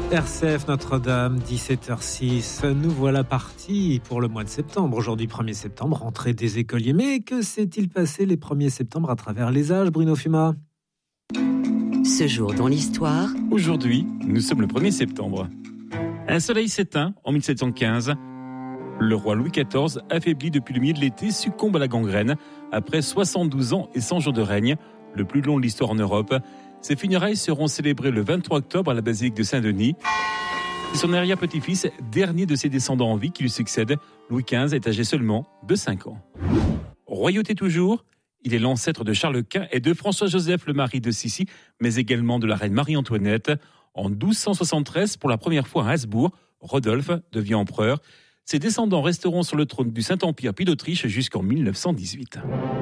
RCF Notre-Dame, 17h06. Nous voilà partis pour le mois de septembre. Aujourd'hui, 1er septembre, rentrée des écoliers. Mais que s'est-il passé les 1er septembre à travers les âges, Bruno Fuma ? Ce jour dans l'histoire. Aujourd'hui, nous sommes le 1er septembre. Un soleil s'éteint en 1715. Le roi Louis XIV, affaibli depuis le milieu de l'été, succombe à la gangrène après 72 ans et 100 jours de règne, le plus long de l'histoire en Europe. Ses funérailles seront célébrées le 23 octobre à la basilique de Saint-Denis. Son arrière-petit-fils, dernier de ses descendants en vie qui lui succède, Louis XV, est âgé seulement de 5 ans. Royauté toujours, il est l'ancêtre de Charles Quint et de François-Joseph, le mari de Sissi, mais également de la reine Marie-Antoinette. En 1273, pour la première fois à Habsbourg, Rodolphe devient empereur. Ses descendants resteront sur le trône du Saint-Empire puis d'Autriche jusqu'en 1918.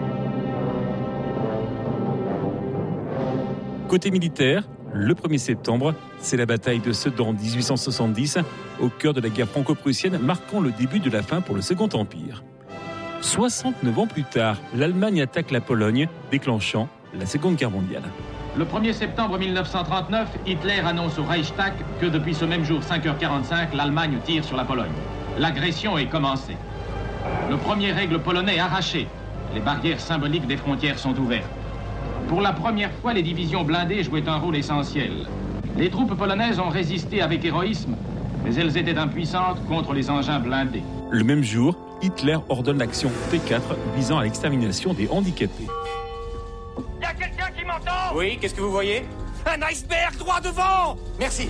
Côté militaire, le 1er septembre, c'est la bataille de Sedan en 1870, au cœur de la guerre franco-prussienne, marquant le début de la fin pour le Second Empire. 69 ans plus tard, l'Allemagne attaque la Pologne, déclenchant la Seconde Guerre mondiale. Le 1er septembre 1939, Hitler annonce au Reichstag que depuis ce même jour, 5h45, l'Allemagne tire sur la Pologne. L'agression est commencée. Le premier aigle polonais est arraché. Les barrières symboliques des frontières sont ouvertes. Pour la première fois, les divisions blindées jouaient un rôle essentiel. Les troupes polonaises ont résisté avec héroïsme, mais elles étaient impuissantes contre les engins blindés. Le même jour, Hitler ordonne l'action T4 visant à l'extermination des handicapés. Y a quelqu'un qui m'entend ? Oui, qu'est-ce que vous voyez ? Un iceberg droit devant ! Merci.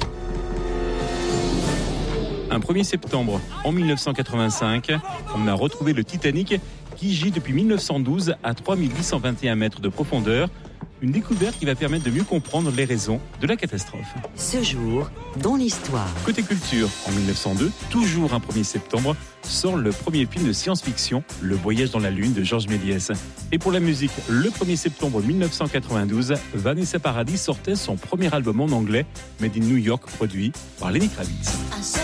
Un 1er septembre, en 1985, on a retrouvé le Titanic qui gît depuis 1912 à 3821 mètres de profondeur. Une découverte qui va permettre de mieux comprendre les raisons de la catastrophe. Ce jour dans l'histoire. Côté culture, en 1902, toujours un 1er septembre, sort le premier film de science-fiction, Le Voyage dans la Lune de Georges Méliès. Et pour la musique, le 1er septembre 1992, Vanessa Paradis sortait son premier album en anglais, Made in New York, produit par Lenny Kravitz.